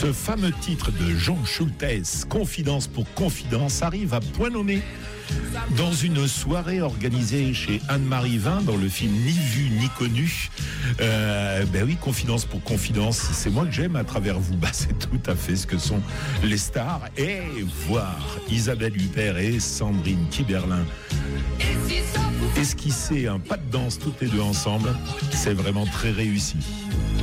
Ce fameux titre de Jean Schultes, Confidence pour confidence, arrive à point nommé dans une soirée organisée chez Anne-Marie Vin dans le film Ni vu ni connu. Ben oui, confidence pour confidence, c'est moi que j'aime à travers vous. Bah, c'est tout à fait ce que sont les stars. Et voir Isabelle Huppert et Sandrine Kiberlin esquisser un pas de danse toutes les deux ensemble, c'est vraiment très réussi.